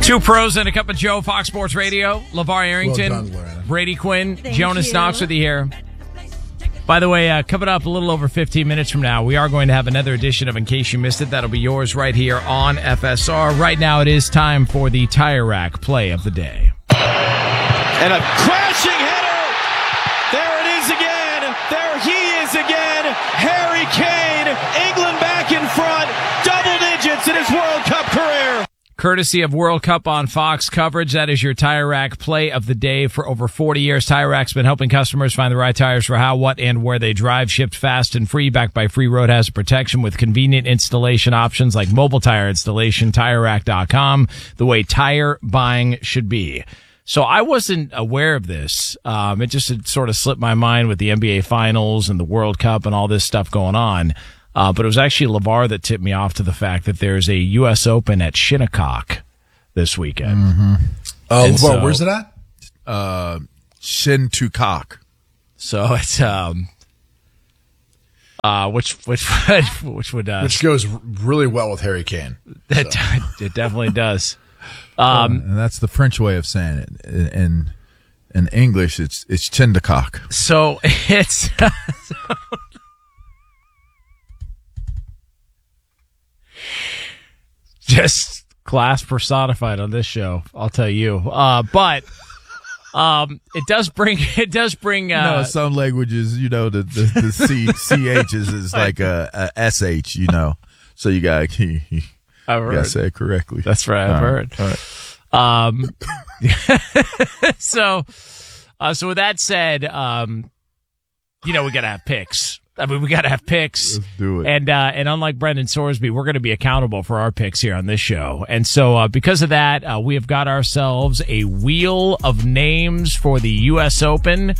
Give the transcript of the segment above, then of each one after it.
Two pros and a cup of Joe, Fox Sports Radio. LeVar Arrington, Well done, Lorena. Brady Quinn, Thank Jonas you. Knox with you here. By the way, coming up a little over 15 minutes from now, we are going to have another edition of In Case You Missed It. That'll be yours right here on FSR. Right now, it is time for the Tire Rack play of the day. And a crashing header. There it is again. There he is again. Harry Kane. England back in front. Double digits in his World Cup career. Courtesy of World Cup on Fox coverage, that is your Tire Rack play of the day. For over 40 years, Tire Rack's been helping customers find the right tires for how, what, and where they drive. Shipped fast and free, backed by free road hazard protection with convenient installation options like mobile tire installation. TireRack.com, the way tire buying should be. So I wasn't aware of this. It just had sort of slipped my mind with the NBA Finals and the World Cup and all this stuff going on. But it was actually LeVar that tipped me off to the fact that there's a U.S. Open at Shinnecock this weekend. Mm-hmm. And LeVar, so- where's it at? Shinnecock. So it's which would Which goes really well with Harry Kane. it definitely does. And that's the French way of saying it. In English, it's Shinnecock. So it's just class personified on this show, I'll tell you. But it does bring Some languages, the CHs is like a SH, So you got to say it correctly. That's right, I've heard. All right. So with that said, we got to have picks. I mean, we got to have picks. Let's do it. And unlike Brendan Sorsby, we're going to be accountable for our picks here on this show. And so, because of that, we have got ourselves a wheel of names for the U.S. Open.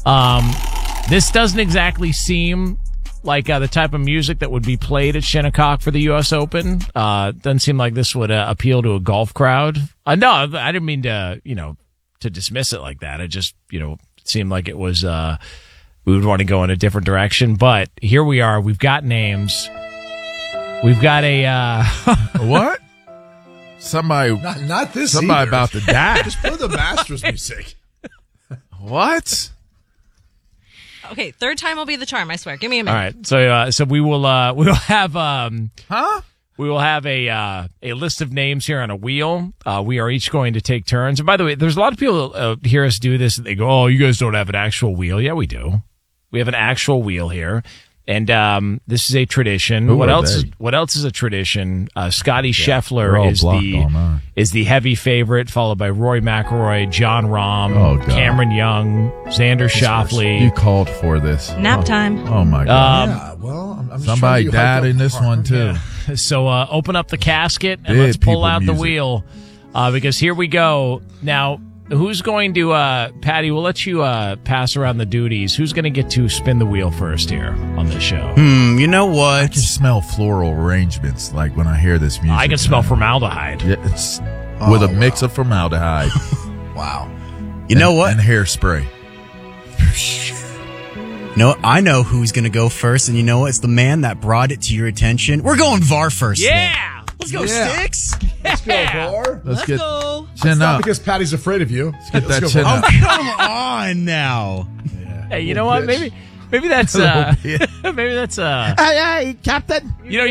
This doesn't exactly seem like the type of music that would be played at Shinnecock for the U.S. Open. Doesn't seem like this would appeal to a golf crowd. No, I didn't mean to, to dismiss it like that. It just, it seemed like it was, we would want to go in a different direction. But here we are. We've got names. We've got a, What? Somebody Not this Somebody either. about to die. Just play the Masters music. What? Okay, third time will be the charm, I swear. Give me a minute. all right. So we will have, Huh? we will have a list of names here on a wheel. We are each going to take turns. And by the way, there's a lot of people hear us do this and they go, "Oh, you guys don't have an actual wheel." Yeah, we do. We have an actual wheel here. And this is a tradition. Who What are else? they? What else is a tradition? Scotty They're all Scheffler blocked on mine. is the heavy favorite, followed by Rory McIlroy, John Rahm, Oh, God. Cameron Young, Xander You Schauffele. called for this. Nap time. Oh my God. Yeah, well, I'm just Somebody trying to hype died up in the this car. one too. So open up the casket and Dead let's pull people out the music. wheel because here we go. Now, who's going to, Patty, we'll let you pass around the duties. Who's going to get to spin the wheel first here on this show? You know I what? can smell floral arrangements like when I hear this music. I can smell man. formaldehyde. Yeah, it's with a mix of formaldehyde. Wow. You know what? And hairspray. No, I know who's going to go first, and you know what? It's the man that brought it to your attention. We're going VAR first. Yeah! Let's go, Yeah. Sticks. Let's go, Var. Let's get go. chin Not up. because Patty's afraid of you. Get that go, chin Var. up. Come on now. Hey, you know what? bitch. Maybe that's maybe that's Hey, Captain.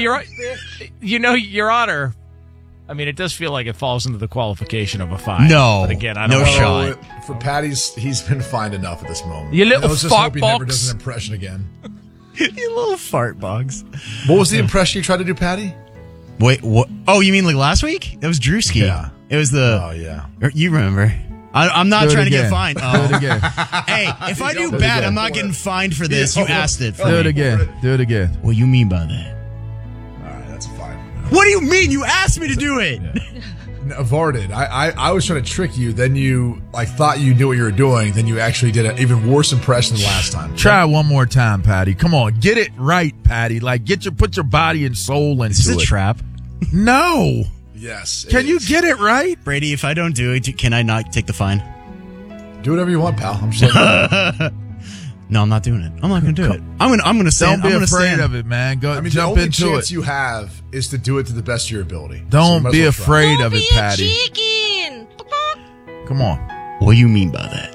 Your Honor. I mean, it does feel like it falls into the qualification of a fine. No. But again, I No don't know. shot. For Patty's, he's been fined enough at this moment. You little Let's just fart hope he never box. does an impression again. You little fart box. What was the impression you tried to do, Patty? Wait, what? Oh, you mean like last week? That was Drewski. Yeah. It was the. Oh, yeah. You remember. I'm not Do it trying to get again. fined. Do Oh. it again. Hey, if I do Do it bad, again. I'm not getting fined for this. You asked it for Do it me. again. Do it again. What do you mean by that? All right, that's a fine. What do you mean? You asked me to do it. No, Var did. I was trying to trick you. Then you thought you knew what you were doing. Then you actually did an even worse impression than last time. Try it one more time, Patty. Come on, get it right, Patty. Like put your body and soul into Is this a it. trap? No. Yes. it Can you is. get it right? Brady, if I don't do it, can I not take the fine? Do whatever you want, pal. I'm just like, No, I'm not doing it. I'm not going to do it. I'm going to stand. Don't be I'm gonna afraid stand. of it, man. Go I mean, the jump only into chance it. you have is to do it to the best of your ability. So Don't you might be as well try. afraid of it, Patty. Come on. What do you mean by that?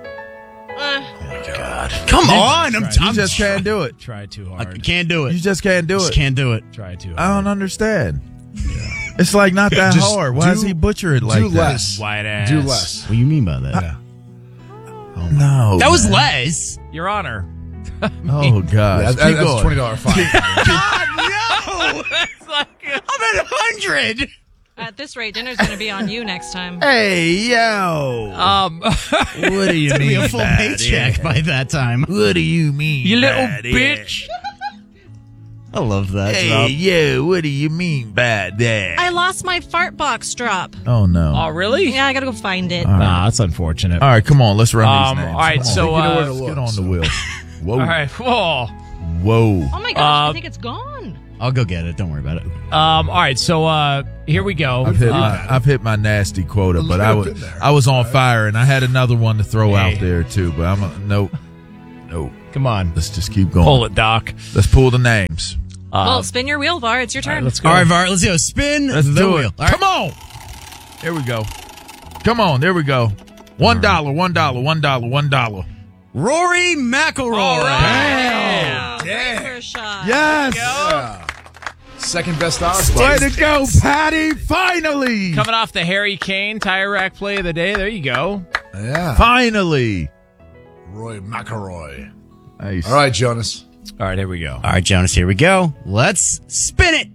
Come on. You just can't do it. Try too I hard. can't do it. You just can't do Just it. can't do it. Try too hard. I don't understand. It's like not that Just hard. Why does he butcher it like do that? less. White ass. Do less. What do you mean by that? Yeah. No. That was man. less. Your Honor. Oh, gosh. That's Keep a going. $20 fine. God, no. I'm at 100. At this rate, dinner's going to be on you next time. Hey, yo. What do you It's gonna mean be a full by paycheck that? by that time. What do you mean You little by that? bitch. I love that. Hey, Rob. yo, what do you mean by that? I lost my fart box drop. Oh, no. Oh, really? Yeah, I got to go find it. Nah, that's unfortunate. All right, come on. Let's run these names. All right, Come on. so, Let's to get look, on so. the wheel. Whoa. All right. Whoa. Whoa. Oh my gosh, I think it's gone. I'll go get it. Don't worry about it. All right, so here we go. I've hit my nasty quota, but Been there. I was on fire, and I had another one to throw Hey. out there too. But nope. Come on. Let's just keep going. Pull it, Doc. Let's pull the names. Well, spin your wheel, Var. It's your turn. Let's go. All right, Var, let's go. Spin Let's the do wheel. it. All right. Come on. There we go. Come on. There we go. $1, $1. Rory McIlroy. All right. Razor shot. Yes. Yeah. Second best odds. Way to go, Patty. Finally. Coming off the Harry Kane tire rack play of the day. There you go. Yeah. Finally. Roy McIlroy. Nice. All right, Jonas. All right, here we go. All right, Jonas, here we go. Let's spin it.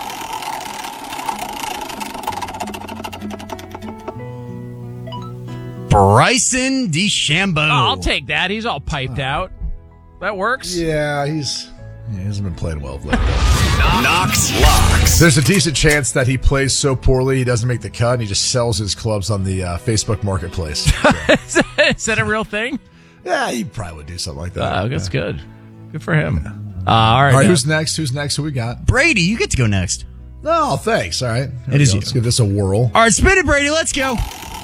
Bryson DeChambeau. Oh, I'll take that. He's all piped out. That works. Yeah, he hasn't been playing well lately. Knox Locks. There's a decent chance that he plays so poorly he doesn't make the cut and he just sells his clubs on the Facebook Marketplace. Is that a real thing? Yeah, he probably would do something like that. That's good. Good for him. All All right, right. who's next? Who we got? Brady, you get to go next. No, thanks. All right. Here It we is go. you. Let's give this a whirl. All right, spin it, Brady. Let's go.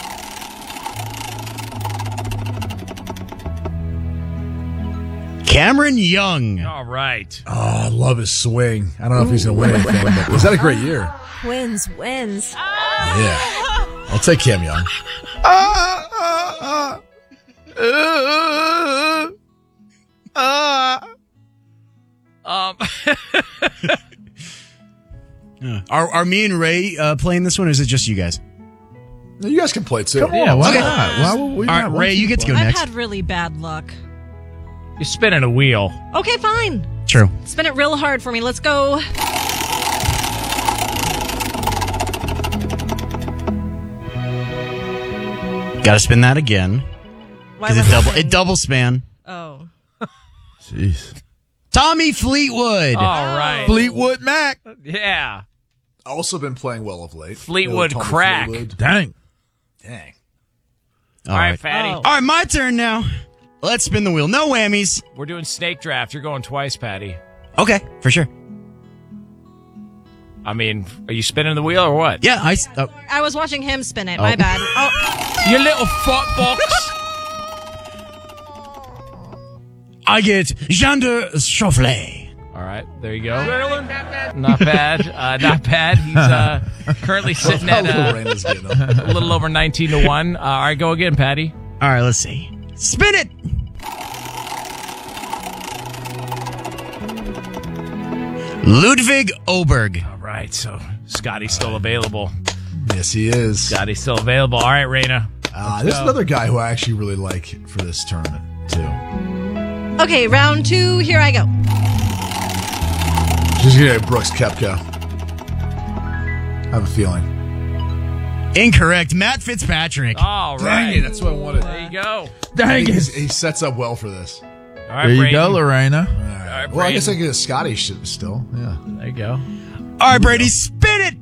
Cameron Young. All right. Oh, I love his swing. I don't know if he's going to win anything, but was that a great year? Wins. Yeah. I'll take Cam Young. Are me and Ray playing this one, or is it just you guys? No, you guys can play too. Come on. Why Okay. not? Why would we All right, not? Ray, you get to go I've next. had really bad luck. You're spinning a wheel. Okay, fine. True. Spin it real hard for me. Let's go. Got to spin that again Why because was it double span. Oh. Jeez. Tommy Fleetwood. All right. Fleetwood Mac. Yeah. Also been playing well of late. Fleetwood Tommy crack. Fleetwood. Dang. Dang. All right, Fatty. Oh. All right, my turn now. Let's spin the wheel. No whammies. We're doing snake draft. You're going twice, Patty. Okay, for sure. I mean, are you spinning the wheel or what? Yeah, I was watching him spin it. My bad. Oh, You little fuck box. I get Xander Schauffele. All right, there you go. Not bad. Not bad. He's currently sitting at Lorena's getting him. a little over 19-1. All right, go again, Patty. All right, let's see. Spin it. Ludwig Oberg. All right, so Scotty's still available. Yes, he is. Scotty's still available. All right, Raina. There's another guy who I actually really like for this tournament, too. okay, round 2. Here I go. She's going to get Brooks Koepka. I have a feeling. Incorrect. Matt Fitzpatrick. All right. Dang it, that's what I wanted. There you go. Dang it. He sets up well for this. All right, There you Brayden. go, Lorena. All right. Well, I guess I get a Scotty shit still. Yeah. There you go. All right, Brady, spin it.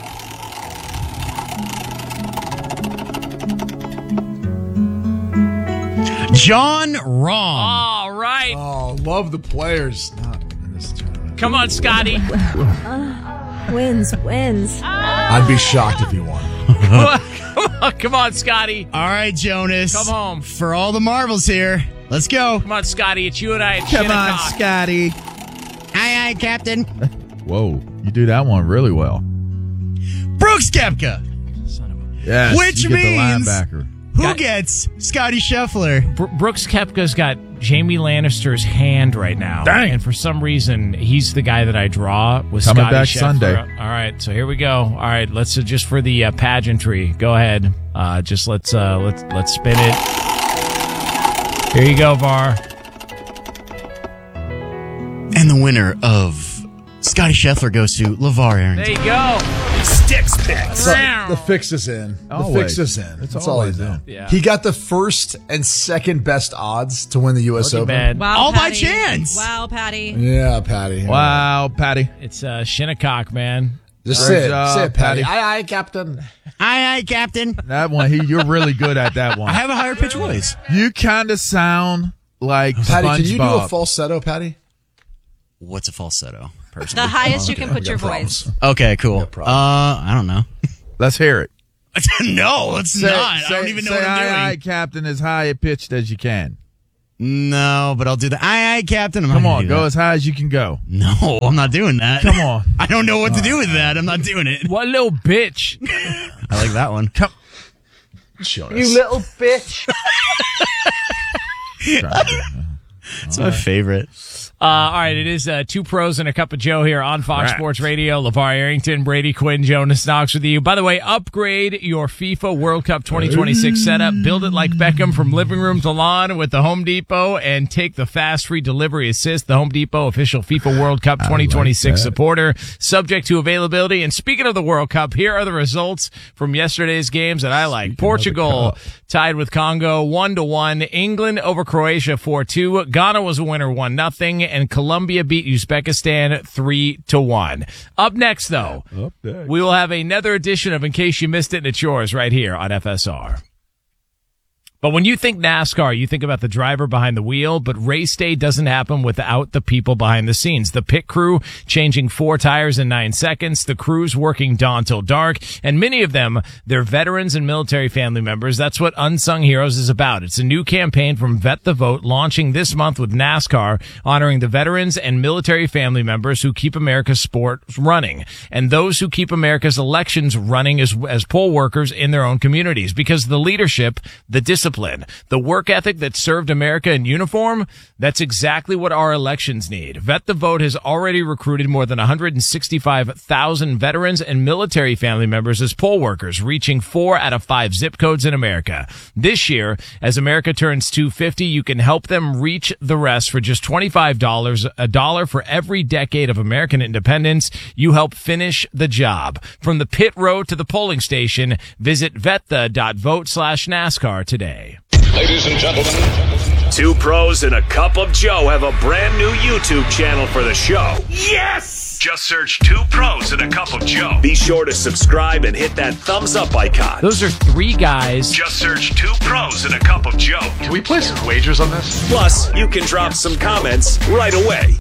John Rahm. All right. Oh, love the players. Not in this tournament. Come on, Scotty. Wins. I'd be shocked if he won. Come on, Scotty. All right, Jonas. Come home. For all the marbles here. Let's go. Come on, Scotty. It's you and I at Shinnecock. Scotty. Aye, aye, Captain. Whoa, you do that one really well. Brooks Koepka. Yes, Which you get means- the linebacker. Who gets Scotty Scheffler? Brooks Koepka's got Jamie Lannister's hand right now. Dang. And for some reason, he's the guy that I draw with Coming Scotty back Scheffler. Sunday. All right, so here we go. All right, let's just for the pageantry. Go ahead. Just let's spin it. Here you go, VAR. And the winner of Scotty Scheffler goes to LeVar Arrington. There you go. Sticks picks. The fix is in. The Always. fix is in. It's That's all I always know. in. Yeah. He got the first and second best odds to win the U.S. Looking Open. bad. Wow, All by Patty. chance. Wow, Patty. Yeah, Patty. Wow, Patty. It's Shinnecock, man. Just Great say it. job, Say it, Patty. Patty. Aye, aye, Captain. Aye, Captain. That one, you're really good at that one. I have a higher pitch voice. You kind of sound like Patty, SpongeBob. can you do a falsetto, Patty? What's a falsetto? The Personally. highest you can Okay, put we your got problems. voice. Okay, cool. I don't know. Let's hear it. No, it's not. I don't even know what I'm doing. Aye, Captain, as high pitched as you can. No, but I'll do the aye, Captain. I'm Come not gonna on, do go that. as high as you can go. No, I'm not doing that. Come on. I don't know what to do with that. I'm not doing it. What little bitch. I like that one. Come. Jonas. little bitch. It's my favorite. All right, it is Two Pros and a Cup of Joe here on Fox Right. Sports Radio. LeVar Arrington, Brady Quinn, Jonas Knox with you. By the way, upgrade your FIFA World Cup 2026 setup. Build it like Beckham from living room to lawn with the Home Depot and take the fast free delivery assist. The Home Depot official FIFA World Cup 2026 supporter. Subject to availability. And speaking of the World Cup, here are the results from yesterday's games that I like. Portugal tied with Congo 1-1. England over Croatia 4-2. Ghana was a winner 1-0. And Colombia beat Uzbekistan 3-1. Up next, though, we will have another edition of In Case You Missed It, and it's yours right here on FSR. But when you think NASCAR, you think about the driver behind the wheel, but race day doesn't happen without the people behind the scenes. The pit crew changing 4 tires in 9 seconds, the crews working dawn till dark, and many of them, they're veterans and military family members. That's what Unsung Heroes is about. It's a new campaign from Vet the Vote launching this month with NASCAR, honoring the veterans and military family members who keep America's sport running, and those who keep America's elections running as poll workers in their own communities. Because the leadership, the discipline, the work ethic that served America in uniform, that's exactly what our elections need. Vet the Vote has already recruited more than 165,000 veterans and military family members as poll workers, reaching 4 out of 5 zip codes in America. This year, as America turns 250, you can help them reach the rest for just $25, $1 for every decade of American independence. You help finish the job. From the pit road to the polling station, visit vetha.vote/NASCAR today. Ladies and gentlemen, Two Pros and a Cup of Joe have a brand new YouTube channel for the show. Yes! Just search Two Pros and a Cup of Joe. Be sure to subscribe and hit that thumbs up icon. Those are 3 guys. Just search Two Pros and a Cup of Joe. Can we place some wagers on this? Plus, you can drop some comments right away.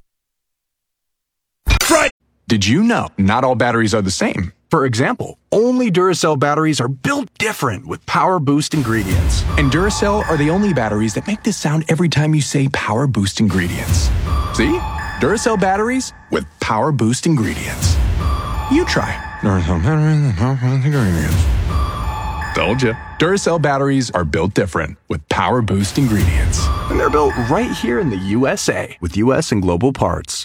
Right. Did you know not all batteries are the same? For example, only Duracell batteries are built different with Power Boost ingredients. And Duracell are the only batteries that make this sound every time you say Power Boost ingredients. See? Duracell batteries with Power Boost ingredients. You try. Duracell batteries with Power Boost ingredients. Told ya. Duracell batteries are built different with Power Boost ingredients. And they're built right here in the USA with US and global parts.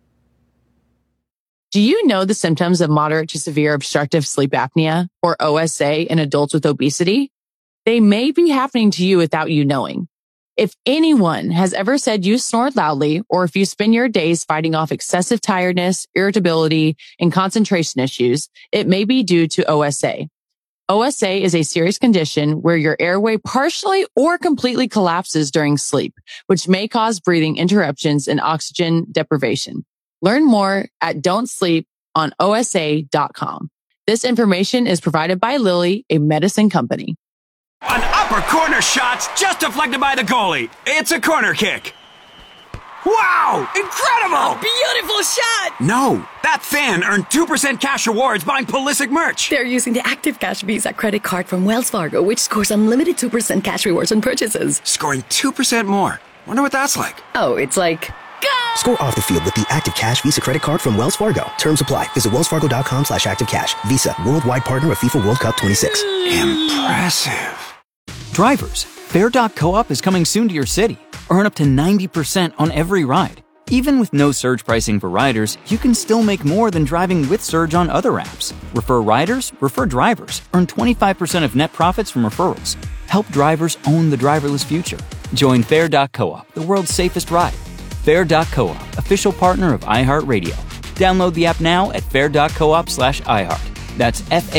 Do you know the symptoms of moderate to severe obstructive sleep apnea, or OSA, in adults with obesity? They may be happening to you without you knowing. If anyone has ever said you snore loudly, or if you spend your days fighting off excessive tiredness, irritability, and concentration issues, it may be due to OSA. OSA is a serious condition where your airway partially or completely collapses during sleep, which may cause breathing interruptions and oxygen deprivation. Learn more at don'tsleeponosa.com. This information is provided by Lilly, a medicine company. An upper corner shot's just deflected by the goalie. It's a corner kick. Wow! Incredible! Beautiful shot! No, that fan earned 2% cash rewards buying Pulisic merch. They're using the Active Cash Visa credit card from Wells Fargo, which scores unlimited 2% cash rewards on purchases. Scoring 2% more. Wonder what that's like. Oh, it's like... Score off the field with the Active Cash Visa credit card from Wells Fargo. Terms apply. Visit wellsfargo.com/activecash. Visa, worldwide partner of FIFA World Cup 26. Impressive. Drivers, Fair.coop is coming soon to your city. Earn up to 90% on every ride. Even with no surge pricing for riders, you can still make more than driving with Surge on other apps. Refer riders, refer drivers. Earn 25% of net profits from referrals. Help drivers own the driverless future. Join Fair.coop, the world's safest ride. Fair.coop, official partner of iHeartRadio. Download the app now at fair.coop/iHeart. That's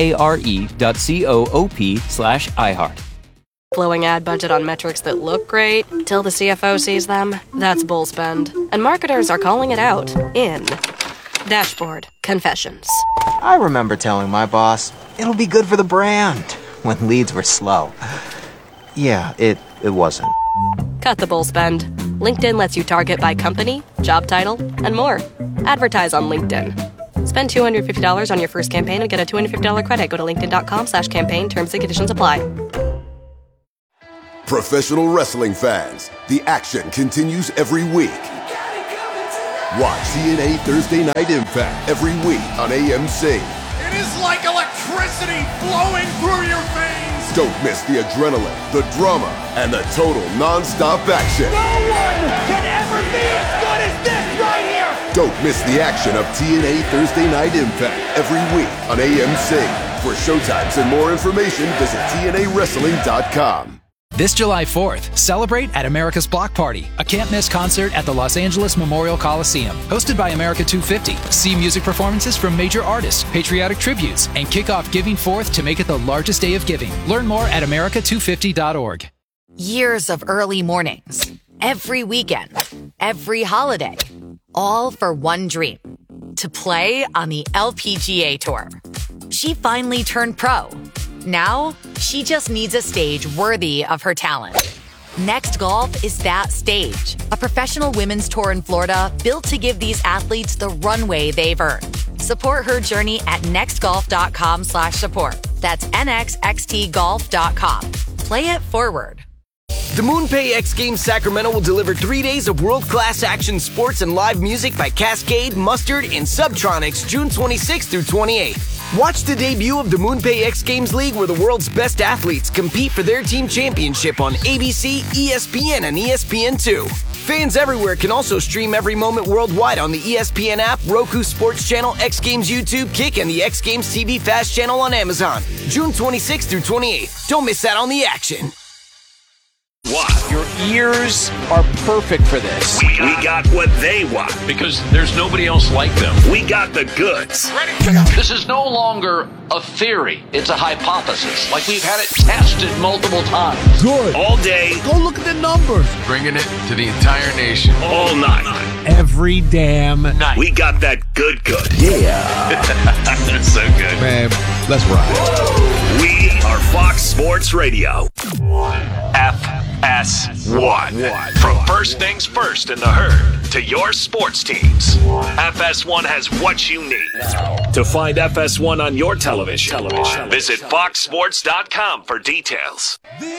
FARE.coop/iHeart. Blowing ad budget on metrics that look great till the CFO sees them? That's bull spend. And marketers are calling it out in Dashboard Confessions. I remember telling my boss, it'll be good for the brand, when leads were slow. Yeah, it wasn't. Cut the bull spend. LinkedIn lets you target by company, job title, and more. Advertise on LinkedIn. Spend $250 on your first campaign and get a $250 credit. Go to linkedin.com/campaign. Terms and conditions apply. Professional wrestling fans, the action continues every week. Watch TNA Thursday Night Impact every week on AMC. It is like electricity flowing through your veins. Don't miss the adrenaline, the drama, and the total non-stop action. No one can ever be as good as this right here. Don't miss the action of TNA Thursday Night Impact every week on AMC. For showtimes and more information, visit TNAWrestling.com. This July 4th, celebrate at America's Block Party, a can't-miss concert at the Los Angeles Memorial Coliseum. Hosted by America 250. See music performances from major artists, patriotic tributes, and kick off Giving Forth to make it the largest day of giving. Learn more at america250.org. Years of early mornings, every weekend, every holiday, all for one dream, to play on the LPGA Tour. She finally turned pro. Now, she just needs a stage worthy of her talent. Next Golf is that stage. A professional women's tour in Florida built to give these athletes the runway they've earned. Support her journey at nextgolf.com/support. That's nxxtgolf.com. Play it forward. The MoonPay X Games Sacramento will deliver 3 days of world-class action sports and live music by Cascade, Mustard, and Subtronics June 26th through 28th. Watch the debut of the MoonPay X Games League, where the world's best athletes compete for their team championship on ABC, ESPN, and ESPN2. Fans everywhere can also stream every moment worldwide on the ESPN app, Roku Sports Channel, X Games YouTube, Kick, and the X Games TV Fast channel on Amazon. June 26th through 28th. Don't miss out on the action. What? Your ears are perfect for this. We got what they want. Because there's nobody else like them. We got the goods. This is no longer a theory. It's a hypothesis. Like we've had it tested multiple times. Good. All day. Go look at the numbers. Bringing it to the entire nation. All night. Every damn night. We got that good. Yeah. That's so good. Man, let's ride. We are Fox Sports Radio. FS1. From first things first in the herd to your sports teams, FS1 has what you need. To find FS1 on your television, visit foxsports.com for details.